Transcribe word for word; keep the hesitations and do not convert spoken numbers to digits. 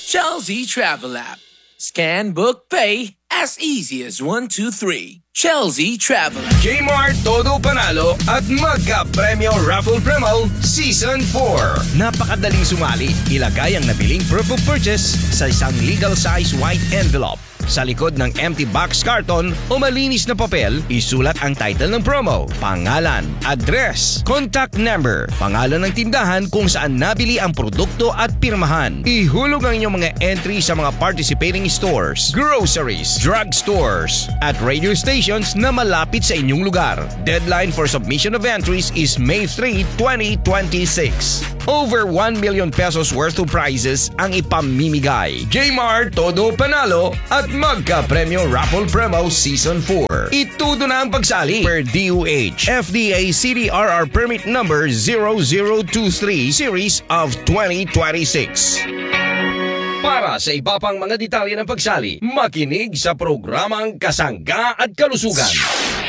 Chelsea Travel App. Scan, book, pay as easy as one, two, three. Chelsea Travel App. Kmart Todo Panalo at Magka-Premyo Raffle Promo Season four. Napakadaling sumali. Ilagay ang nabiling proof of purchase sa isang legal size white envelope. Sa likod ng empty box carton o malinis na papel, isulat ang title ng promo, pangalan, address, contact number, pangalan ng tindahan kung saan nabili ang produkto at pirmahan. Ihulog ang inyong mga entry sa mga participating stores, groceries, drug stores, at radio stations na malapit sa inyong lugar. Deadline for submission of entries is May third, twenty twenty-six. Over one million pesos worth of prizes ang ipamimigay. Kmart Todo Panalo at Magka-Premyo Raffle Promo Season four. Itudo na ang pagsali per D O H F D A C D R R Permit Number zero zero two three Series of twenty twenty-six. Para sa iba pang mga detalye ng pagsali, makinig sa programang Kasangga at Kalusugan.